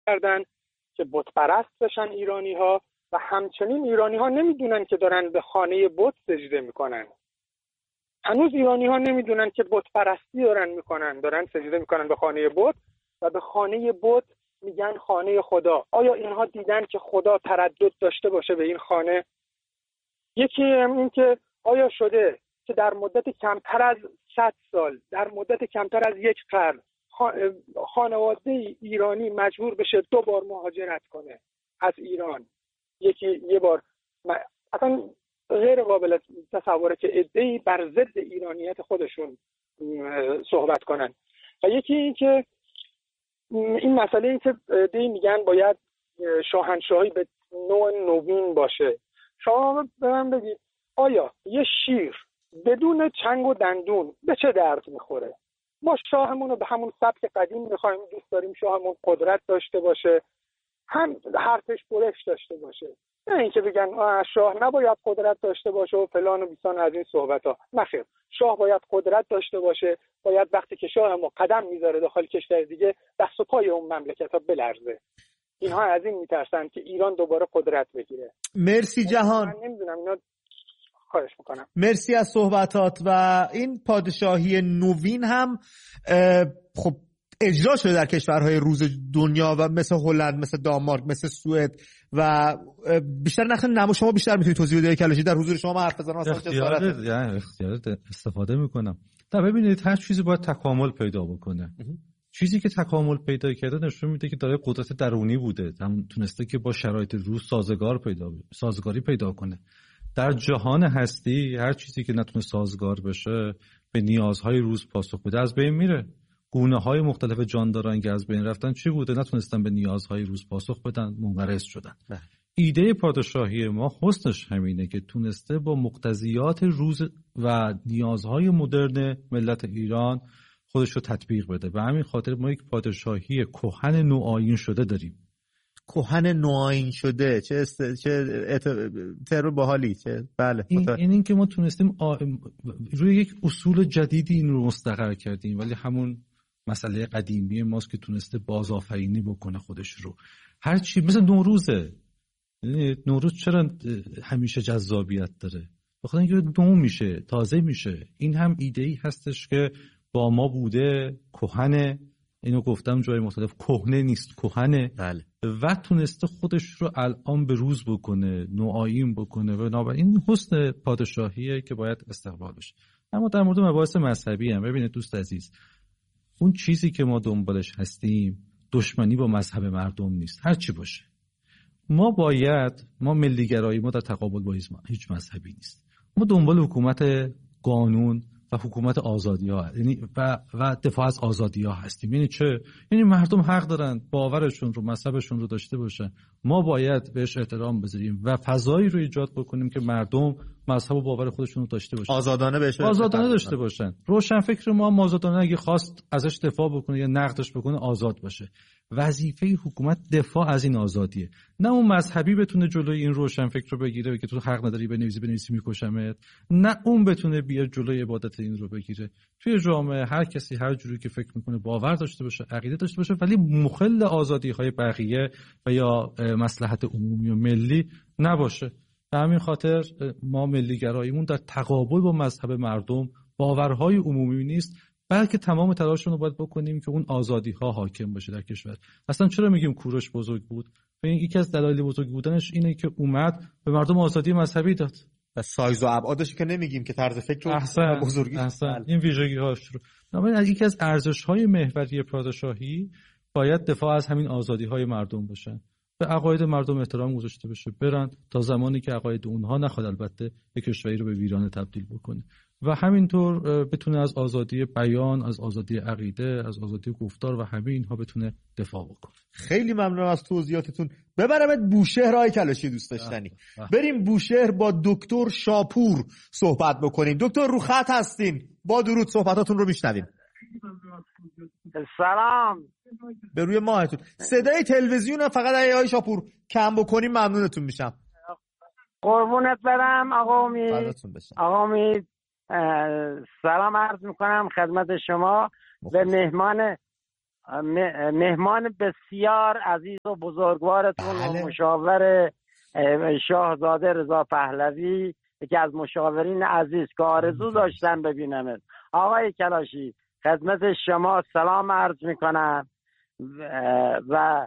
کردن که بت پرست بشن ایرانی‌ها و همچنین ایرانی‌ها نمیدونن که دارن به خانه بت سجده میکنن. هنوز ایرانی‌ها نمیدونن که بت پرستی دارن سجده میکنن به خانه بت و به خانه بت میگن خانه خدا. آیا اینها دیدن که خدا تردد داشته باشه به این خانه؟ یکی این که آیا شده که در مدت کمتر از 100 سال، در مدت کمتر از یک قرن خانواده ایرانی مجبور بشه 2 بار مهاجرت کنه از ایران؟ یه بار اصلا غیر قابل تصوره که عده‌ای بر ضد ایرانیت خودشون صحبت کنن. و یکی این که این مسئله این که میگن باید شاهنشاهی به نوع نوین باشه. شما به من بگید آیا یه شیر بدون چنگ و دندون به چه درد میخوره؟ ما شاهمون رو به همون سبک قدیم میخوایم، دوست داریم شاهمون قدرت داشته باشه، هم حرفش برش داشته باشه، نه اینکه بگن شاه نباید قدرت داشته باشه و فلان و بیسان از این صحبت ها. نخیر، شاه باید قدرت داشته باشه، باید وقتی که شاه ما قدم میذاره داخل کشور دیگه دست و پای اون مملکت ها بلرزه. اینها از این میترسن که ایران دوباره قدرت بگیره. مرسی جهان. من نمیدونم اینا. خواهش میکنم. مرسی از صحبتات. و این پادشاهی نوین هم خب اجرا شده در کشورهای روز دنیا و مثل هلند، مثل دانمارک، مثل سوئد و بیشتر نمو شما بیشتر میتونید توضیح بدید کلاشی در حضور شما حرف بزنم اختیارات استفاده میکنم. تا ببینید هر چیزی باید تکامل پیدا بکنه. چیزی که تکامل پیدا کرده نشون میده که داره قدرت درونی بوده، تونسته که با شرایط روز سازگاری پیدا کنه. در جهان هستی هر چیزی که نتونه سازگار بشه به نیازهای روز پاسخ بده از بین میره. گونه‌های مختلف جانداران که از بین رفتن چی بوده؟ نتونستن به نیازهای روز پاسخ بدن، منقرض شدن. ایده پادشاهی ما حسنش همینه که تونسته با مقتضیات روز و نیازهای مدرن ملت ایران خودش رو تطبیق بده. به همین خاطر ما یک پادشاهی کهن نوآیین شده داریم. کهن نوآیین شده چه ترم باحالی. چه بله این که ما تونستیم روی یک اصول جدیدی این رو مستقر کردیم، ولی همون مسئله قدیمی ماست که تونسته بازآفرینی بکنه خودش رو. هر چی مثل نوروزه. نوروز چرا همیشه جذابیت داره؟ بخاطر اینکه نو میشه، تازه میشه. این هم ایده‌ای هستش که با ما بوده، کهنه. اینو گفتم جای مختلف، کهنه نیست، کهنه. بله. و تونسته خودش رو الان به روز بکنه، نوآیین بکنه و بنابراین این حسن پادشاهیه که باید استقبال بشه. اما در مورد مباحث مذهبی هم ببینید دوست عزیز، اون چیزی که ما دنبالش هستیم دشمنی با مذهب مردم نیست، هر چی باشه. ما ملیگرایی، ما در تقابل با هیچ مذهبی نیست. ما دنبال حکومت قانون و حکومت آزادی‌ها، یعنی و دفاع از آزادی‌ها هستیم. یعنی چه؟ یعنی مردم حق دارن باورشون رو، مذهبشون رو داشته باشن. ما باید بهش احترام بذاریم و فضایی رو ایجاد بکنیم که مردم مذهب و باور خودشون رو داشته باشن، آزادانه داشته باشن. روشنفکر ما آزادانه اگه خواست ازش دفاع بکنه یا نقدش بکنه آزاد باشه. وظیفه حکومت دفاع از این آزادیه، نه اون مذهبی بتونه جلوی این روشنفکر رو بگیره که تو حق نداری بنویسی میکشمت، نه اون بتونه بیاد جلوی عبادت این رو بگیره. توی جامعه هر کسی هر جوری که فکر میکنه باور داشته باشه، عقیده داشته باشه، ولی مخل آزادی‌های بقیه و یا مصلحت عمومی و ملی نباشه. به همین خاطر ما ملیگراییمون در تقابل با مذهب مردم، باورهای عمومی نیست، بلکه تمام تلاشمون رو باید بکنیم که اون آزادی‌ها حاکم باشه در کشور. اصلا چرا میگیم کوروش بزرگ بود؟ یکی از دلایل بزرگ بودنش اینه که اومد به مردم آزادی مذهبی داد. و سایز و ابعادش که نمیگیم که طرز فکر و بزرگی این ویژگی‌هاش رو. بنابراین یکی از ارزش‌های محوری پادشاهی باید دفاع از همین آزادی‌های مردم باشه. به عقاید مردم احترام گذاشته بشه، برن تا زمانی که عقاید اونها نخواد البته یک کشوری رو به ویرانه تبدیل بکنه و همینطور بتونه از آزادی بیان، از آزادی عقیده، از آزادی گفتار و همه اینها بتونه دفاع بکنه. خیلی ممنونم از توضیحاتتون. ببرمت بوشهر آقای کلاشی دوست داشتنی. بریم بوشهر با دکتر شاپور صحبت بکنیم. دکتر رو خط هستین، با درود صحبتاتون رو میشنویم. سلام. به روی ماهتون. صدای تلویزیون فقط آقای شاپور کم بکنیم ممنونتون میشم. قربونت برم آقا امید. آقا امید سلام عرض میکنم خدمت شما به مهمان مهمان بسیار عزیز و بزرگوارتون و مشاور شاهزاده رضا پهلوی، یکی از مشاورین عزیز که آرزو داشتن ببینمت. آقای کلاشی خدمت شما سلام عرض میکنم و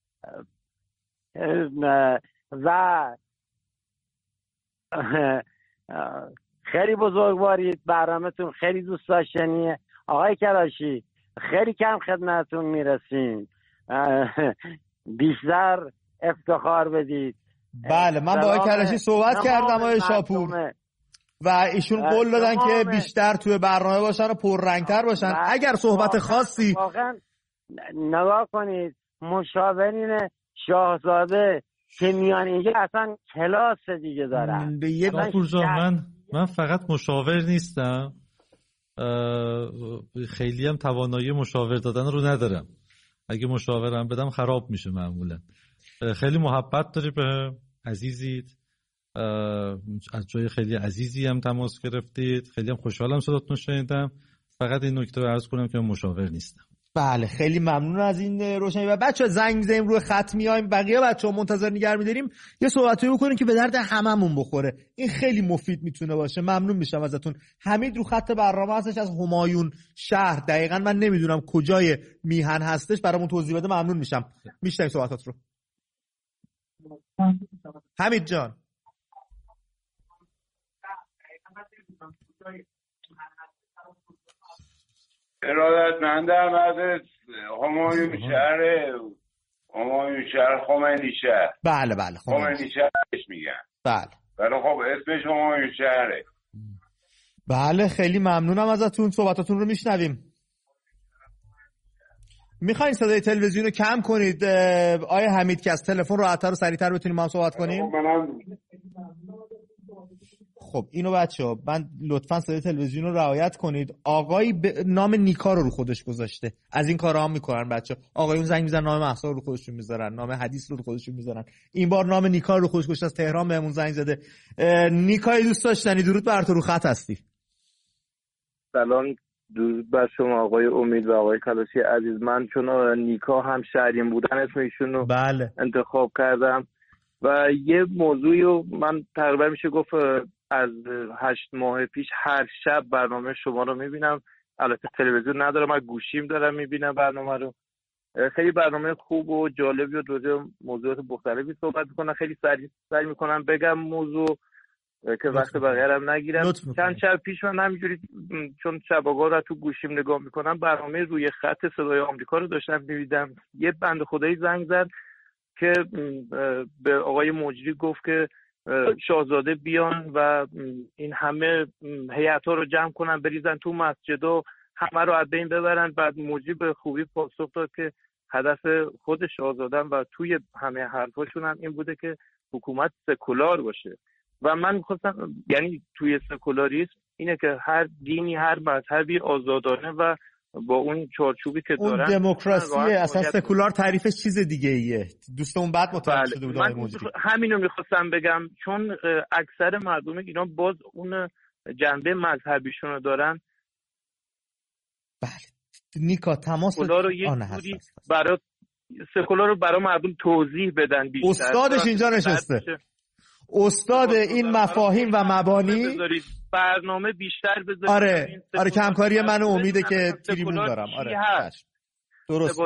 خیلی بزرگوارید، برنامه‌تون خیلی دوست داشتنیه. آقای کلاشی خیلی کم خدمتتون میرسیم، بیشتر افتخار بدید. بله من با آقای کلاشی صحبت کردم آقای شاپور و ایشون قول دادن که بیشتر توی برنامه باشن و پررنگتر باشن. اگر صحبت خاصی واقعا نگاه کنید، مشاورین شاهزاده که میان اینجا اصلا کلاس دیگه دارن. من فقط مشاور نیستم، خیلی هم توانایی مشاور دادن رو ندارم. اگه مشاورم بدم خراب میشه معمولا. خیلی محبت داری به عزیزید، از جای خیلی عزیزی هم تماس گرفتید، خیلی هم خوشحالم صداتون شنیدم. فقط این نکته رو عرض کنم که من مشاور نیستم. بله خیلی ممنون از این روشنی. و بچه‌ها زنگ می‌زنیم روی خط میایم، بقیه بچه‌ها منتظر نگه می‌داریم، یه صحبتی بکنیم که به درد هممون بخوره. این خیلی مفید میتونه باشه. ممنون میشم ازتون. حمید رو خط برنامه هستش از همایون شهر، دقیقاً من نمیدونم کجای میهن هستش، برامون توضیح بده. ممنون میشم. میشنویم صحبتات رو. حمید جان. ارادتمندم از همایون شهر خمینی شهر. بله خمینی شهرش میگن. بله ولی خب اسمش همایون شهره. بله خیلی ممنونم ازتون. صحبتاتون رو میشنویم. میخواین صدای تلویزیون رو کم کنید آیه حمید که از تلفن راحت‌تر و سریع‌تر بتونیم هم صحبت کنیم؟ خب اینو بچه‌ها من لطفاً صدای تلویزیون رو رعایت کنید. آقایی نام نیکا رو خودش گذاشته. از این کارا هم میکنن بچه‌ها. آقایون زنگ میزنن نام مهسا رو خودشون میذارن، نام حدیث رو خودشون میذارن. این بار نام نیکا رو خودش گذاشته، از تهران بهمون زنگ زده. نیکای دوست داشتنی، درود بر تو، رو خط هستی. سلام، درود بر شما آقای امید و آقای کلاشی عزیز. من چون نیکا هم شهریم بودن اسم ایشون رو انتخاب کردم و یه موضوعی رو من تقریبا میشه گفت از 8 ماه پیش هر شب برنامه شما رو میبینم. البته تلویزیون ندارم، من گوشیم دارم میبینم برنامه رو. خیلی برنامه خوب و جالبی و راجع موضوعات مختلفی صحبت میکنن. خیلی سعی میکنم بگم موضوع که وقت بقیه هم نگیرم. چند شب پیش من همینجوری چون شب‌ها رو تو گوشیم نگاه میکنم، برنامه روی خط صدای آمریکا رو داشتم می‌دیدم. یه بنده خدایی زنگ زد که به آقای مجری گفت که شاهزاده بیان و این همه هیئت‌ها رو جمع کنن بریزن تو مسجد و همه رو از بین ببرن. بعد مجری به خوبی پاسخ داد که هدف خود شاهزاده و توی همه حرفاشون هم این بوده که حکومت سکولار باشه. و من می‌خواستم، یعنی توی سکولاریسم اینه که هر دینی هر مذهبی آزادانه و با اون چارچوبی که دارن، اون دموکراسی اصلا سکولار تعریفش چیز دیگه ایه. دوستمون بعد متوجه شده بود آقای مجری. همینو می‌خواستم بگم، چون اکثر مردم ایران باز اون جنبه مذهبیشون رو دارن. بله نیکا تماس سکولار رو یه جوری برای سکولار رو برای مردم توضیح بدن بیشتر. استادش اینجا نشسته، استاد این مفاهیم و مبانی. برنامه بیشتر بذارید. آره کمکاری من و امیده که تریبون دارم. آره درست.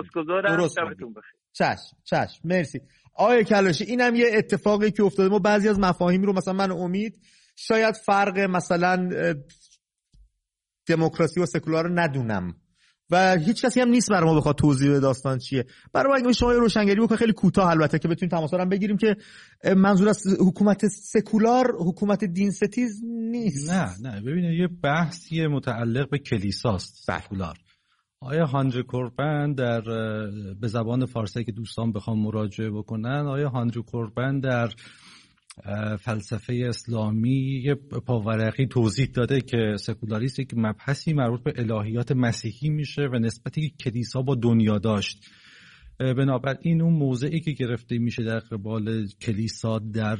چشم مرسی آقای کلاشی. اینم یه اتفاقی که افتاده. ما بعضی از مفاهیم رو مثلا من و امید شاید فرق مثلا دموکراسی و سکولار رو ندونم و هیچ کسی هم نیست برای ما بخواد توضیح بده داستان چیه. برای اگه شما روشنگری بکنید خیلی کوتاه البته که بتونیم تماس هم بگیریم که منظور از حکومت سکولار حکومت دین ستیز نیست. نه ببینید یه بحثی متعلق به کلیساست سکولار. آیا هانری کوربن در به زبان فارسی که دوستان بخوام مراجعه بکنن، آیا هانری کوربن در فلسفه اسلامی یه پاورقی توضیح داده که سکولاریسم یک مبحثی مربوط به الهیات مسیحی میشه و نسبتی که کلیسا با دنیا داشت. بنابراین اون موضعی که گرفته میشه در قبال کلیسا در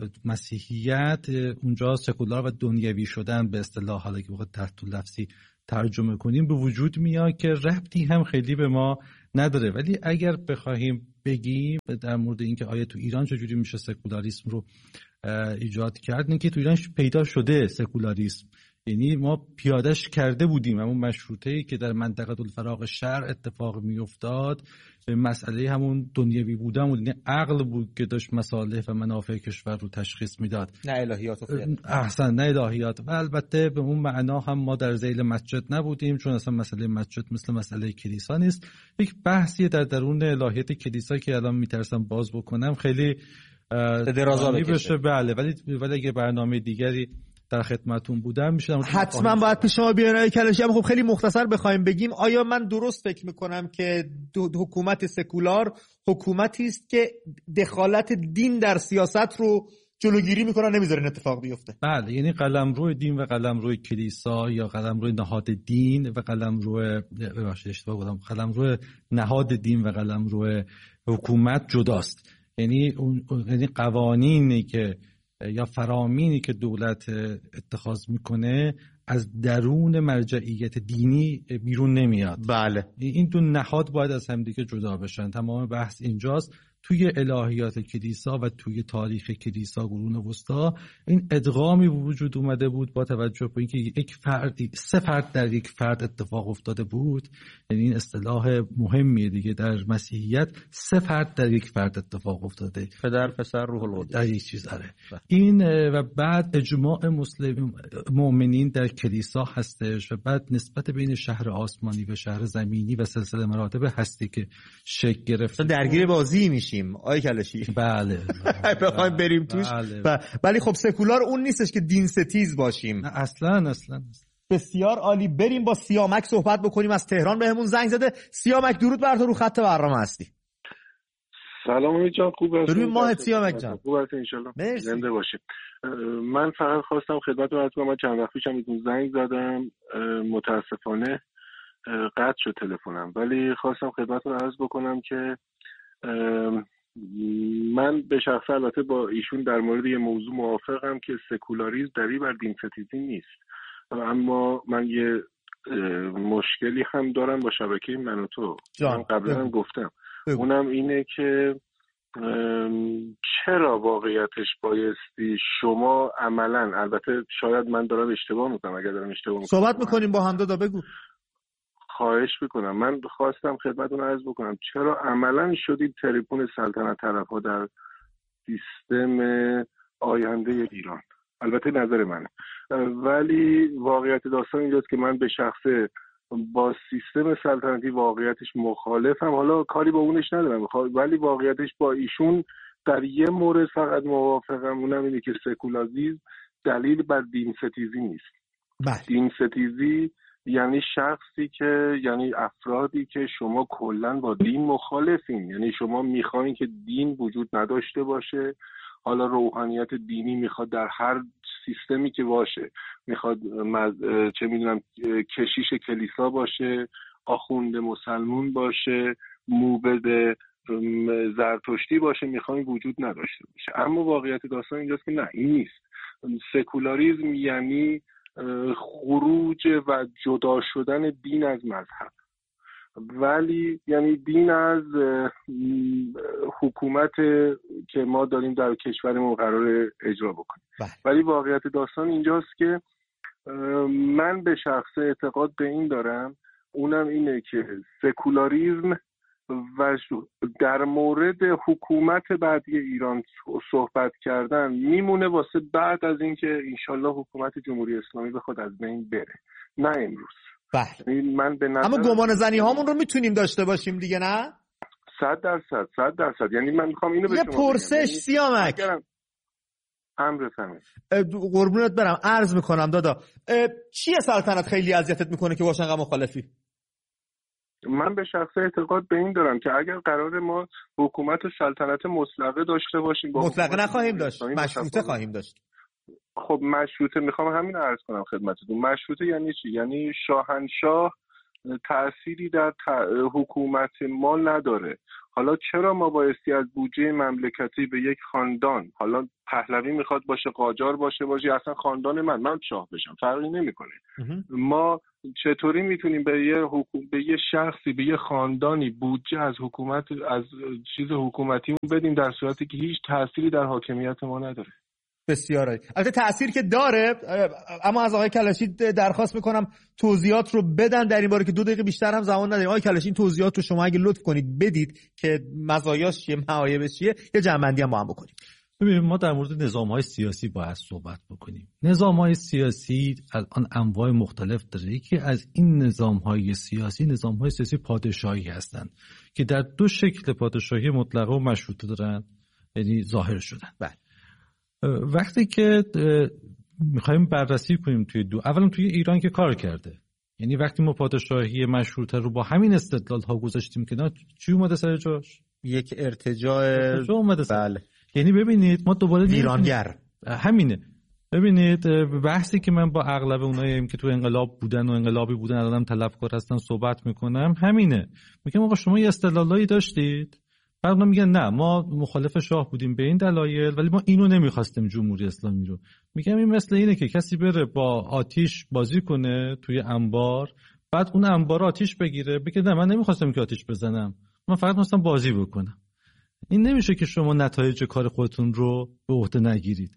مسیحیت، اونجا سکولار و دنیوی شدن به اصطلاح، حالا که بخواد تحت لفظی ترجمه کنیم به وجود میاد که ربطی هم خیلی به ما نداره. ولی اگر بخوایم بگیم در مورد اینکه آیا تو ایران چجوری میشه سکولاریسم رو ایجاد کرد، اینکه تو ایران پیدا شده سکولاریسم، یعنی ما پیادهش کرده بودیم. همون مشروطه‌ای که در منطقه الفراغ شرق اتفاق میافتاد مسئله همون دنیوی بودن بود، یعنی عقل بود که داشت مصالح و منافع کشور رو تشخیص میداد، نه الهیات و خیال. احسن، نه الهیات. و البته به اون معنا هم ما در ذیل مسجد نبودیم، چون اصلا مسئله مسجد مثل مسئله کلیسا نیست. یک بحثی در درون الهیات کلیسا که الان میترسم باز بکنم خیلی درازا بشه. بله، ولی اگه برنامه دیگری در خدمتون بودم میشه حتما باید پیش شما بیان آقای کلاشی. خب خیلی مختصر بخوایم بگیم، آیا من درست فکر میکنم که حکومت سکولار حکومتی است که دخالت دین در سیاست رو جلوگیری میکنه، نمیذاره این اتفاق بیفته؟ بله، یعنی قلمرو دین و قلمرو کلیسا یا قلمرو نهاد دین و قلمرو قلمرو نهاد دین و قلمرو حکومت جداست. یعنی قوانینی که یا فرامینی که دولت اتخاذ میکنه از درون مرجعیت دینی بیرون نمیاد. بله، این دو نهاد باید از همدیگه جدا بشن. تمام بحث اینجاست. توی الهیات کلیسا و توی تاریخ کلیسا قرون وسطا این ادغامی وجود اومده بود با توجه به اینکه یک فردی، سه فرد در یک فرد اتفاق افتاده بود. یعنی این اصطلاح مهمیه دیگه در مسیحیت، سه فرد در یک فرد اتفاق افتاده، پدر، پسر، روح القدس، در یک چیز داره. این و بعد اجماع مسلمین مؤمنین در کلیسا هستش و بعد نسبت بین شهر آسمانی و شهر زمینی و سلسله مراتب هستی که شکل گرفته. درگیر بازی میشیم آقای کلاشی. بله بخوایم بریم توش. ولی خب سکولار اون نیستش که دین ستیز باشیم. نه اصلا. بسیار عالی. بریم با سیامک صحبت بکنیم. از تهران بهمون زنگ زده. سیامک درود بر تو، رو خط برنامه هستی. سلام امید جان، خوب هستید؟ روی ماه سیامک جان. خوب هستید ان شاءالله. زنده باشید. من فقط خواستم خدمتتون عرض کنم، من چند وقت پیشم بهتون زنگ زدم، متاسفانه قطع شد تلفنم، ولی خواستم خدمتتون عرض بکنم که من به شخص البته با ایشون در مورد یه موضوع موافقم که سکولاریسم دلیل بر دین ستیزی نیست، اما من یه مشکلی هم دارم با شبکه من و تو. من قبلا هم گفتم اونم اینه که چرا واقعیتش بایستی شما عملا، البته شاید من دارم اشتباه میکنم، اگر دارم اشتباه میکنم صحبت میکنیم با هم، دادا بگو. خواهش میکنم. من خواستم خدمتتون عرض بکنم چرا عملا شدید تریبون سلطنت طرفا در سیستم آینده ایران. البته نظر منه، ولی واقعیت داستان اینجاست که من به شخصه با سیستم سلطنتی واقعیتش مخالفم. حالا کاری با اونش ندارم، ولی واقعیتش با ایشون در یه مورد فقط موافقم، اونم اینه که سکولاریسم دلیل بر دین ستیزی نیست. دین ستیزی یعنی شخصی که، یعنی افرادی که شما کلن با دین مخالفین، یعنی شما میخواین که دین وجود نداشته باشه. حالا روحانیت دینی میخواد در هر سیستمی که باشه، میخواد چه میدونم کشیش کلیسا باشه، آخوند مسلمون باشه، موبد زرتشتی باشه، میخواین وجود نداشته باشه. اما واقعیت داستان اینجاست که نه، این نیست. سکولاریسم یعنی خروج و جدا شدن دین از مذهب، ولی یعنی دین از حکومت که ما داریم در کشورمون قرار اجرا بکنیم. ولی واقعیت داستان اینجاست که من به شخص اعتقاد به این دارم، اونم اینه که سکولاریسم و در مورد حکومت بعدی ایران صحبت کردن میمونه واسه بعد از اینکه انشالله حکومت جمهوری اسلامی بخواد از بین بره، نه امروز. بله. من به نظر اما گمان زنی هامون رو میتونیم داشته باشیم دیگه، نه؟ 100%. یعنی من میخوام اینو به شما بگم. یه پرسش سیامک. امر فرمایید. قربونت برم، عرض میکنم دادا، چیه سلطنت خیلی اذیتت میکنه که باشه انقدر مخالفی؟ من به شخص اعتقاد به این دارم که اگر قرار ما حکومت و سلطنت مطلقه داشته باشیم، مطلقه نخواهیم داشت، مشروطه خواهیم داشت. خب مشروطه، میخوام همین عرض کنم خدمتتون. مشروطه یعنی چی؟ یعنی شاهنشاه تأثیری در حکومت ما نداره. حالا چرا ما بایستی از بودجه مملکتی به یک خاندان، حالا پهلوی میخواد باشه، قاجار باشه، اصلا خاندان من شاه بشم، فرقی نمیکنه. ما چطوری میتونیم به یه شخصی، به یه خاندانی بودجه از حکومت، از چیز حکومتی بدیم در صورتی که هیچ تأثیری در حاکمیت ما نداره؟ بسیار عالی. البته تأثیر که داره، اما از آقای کلاشی درخواست میکنم توضیحات رو بدن در این باره که 2 دقیقه بیشتر هم زمان نداریم. آقای کلاشی این توضیحات رو شما اگه لطف کنید بدید که مزایاش چیه، معایبش چیه، یه جمع‌بندی هم با هم بکنیم. ببینید ما در مورد نظام‌های سیاسی باید صحبت بکنیم. نظام‌های سیاسی الان انواع مختلف داره. یکی از این نظام‌های سیاسی پادشاهی هستند که در 2 شکل پادشاهی مطلقه و مشروطه دارن، یعنی ظاهر شدن. بله. وقتی که میخوایم بررسی کنیم اولا توی ایران که کار کرده، یعنی وقتی ما پادشاهی مشروطه رو با همین استدلال ها گذاشتیم که چی اومده سر جاش؟ یک ارتجاع اومده سر. بله. یعنی ببینید ما دوباره ایرانگر همینه. ببینید بحثی که من با اغلب اوناییم که تو انقلاب بودن و انقلابی بودن الان طلبکار هستن صحبت میکنم، همینه. میگم آقا شما یه استدلالایی داشتید، بعد ما میگن نه ما مخالف شاه بودیم به این دلایل، ولی ما اینو نمیخواستیم جمهوری اسلامی رو. میگم این مثل اینه که کسی بره با آتیش بازی کنه توی انبار، بعد اون انبار آتیش بگیره، بگه نه من نمیخواستم که آتیش بزنم، من فقط خواستم بازی بکنم. این نمیشه که شما نتایج کار خودتون رو به عهده نگیرید.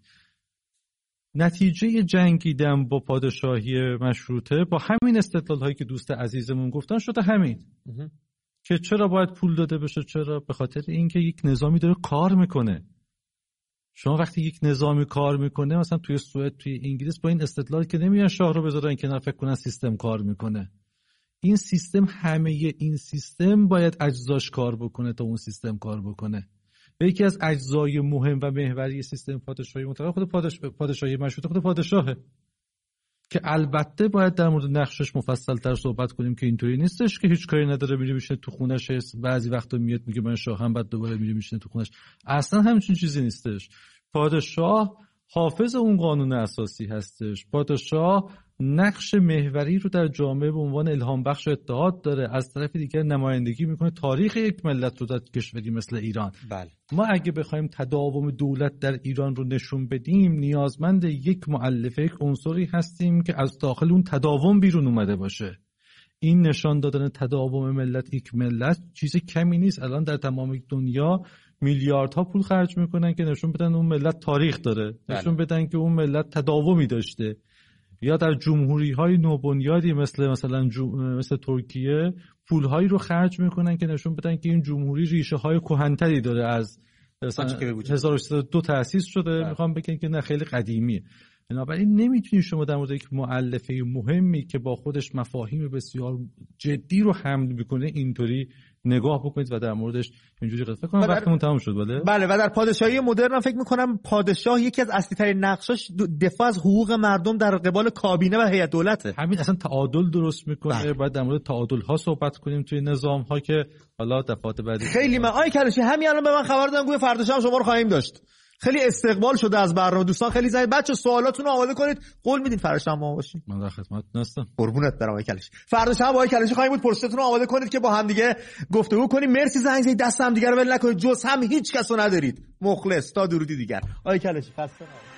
نتیجه جنگیدن با پادشاهی مشروطه با همین استدلال هایی که دوست عزیزمون گفتن شده همین که چرا باید پول داده بشه. چرا؟ به خاطر اینکه یک نظامی داره کار میکنه. شما وقتی یک نظامی کار میکنه، مثلا توی سوئد، توی انگلیس، با این استدلال که نمیان شاه رو بذارن کنار، فکر کنن سیستم کار میکنه. این سیستم، همه این سیستم باید اجزاش کار بکنه تا اون سیستم کار بکنه. و یکی از اجزای مهم و محوری سیستم پادشاهی مطلقه خود پادشاهی مشروطه خود پادشاهه که البته باید در مورد نقشش مفصل تر صحبت کنیم که اینطوری نیستش که هیچ کاری نداره میره میشه تو خونش، بعضی وقتا میاد میگه من شاهم، بعد دوباره میره میشه تو خونش. اصلا همچین چیزی نیستش. پادشاه حافظ اون قانون اساسی هستش. پادشاه نقش محوری رو در جامعه به عنوان الهام بخش اتحاد داره، از طرف دیگر نمایندگی میکنه تاریخ یک ملت رو در کشوری مثل ایران. بله. ما اگه بخوایم تداوم دولت در ایران رو نشون بدیم، نیازمند یک مؤلفه، یک عنصری هستیم که از داخل اون تداوم بیرون اومده باشه. این نشان دادن تداوم ملت، یک ملت، چیز کمی نیست. الان در تمام دنیا میلیاردها پول خرج میکنن که نشون بدن اون ملت تاریخ داره. بله. نشون بدن که اون ملت تداومی داشته. یا در جمهوری‌های نوبنیادی مثلا ترکیه پول‌هایی رو خرج میکنن که نشون بدن که این جمهوری ریشه‌های کهن‌تری داره، از 1302 تأسیس شده. میخوام بگم که نه، خیلی قدیمیه. بنابراین نمیتونید شما در مورد یک مؤلفه مهمی که با خودش مفاهیم بسیار جدی رو حمل میکنه اینطوری نگاه بکنید و در موردش اینجوری فکر کنم. وقتمون تموم شد. بله. و در پادشاهی مدرن فکر میکنم پادشاه یکی از اصلی ترین نقشاش دفاع از حقوق مردم در قبال کابینه و هیئت دولته. همین اصلا تعادل درست میکنه. بعد در مورد تعادل ها صحبت کنیم توی نظام ها که حالا دفعات بعدی. خیلی آقای کلاشی همین الان به من خبر دادن گویا فردا شب شما رو خواهیم داشت. خیلی استقبال شده از برنامه. دوستان خیلی زنگ بچه سوالاتون رو آماده کنید. قول میدین فردا شب ما باشیم؟ من در خدمتتون هستم. قربونت برم آقای کلاشی. فردا شب آقای کلاشی خواهیم بود. پرسشتون رو آماده کنید که با هم دیگه گفتگو کنیم. مرسی زنگ زدید، دست هم دیگه رو ول نکنید. جز هم هیچ کسو ندارید. مخلص تا درودی دیگر. آقای کلاشی خسته نباشید.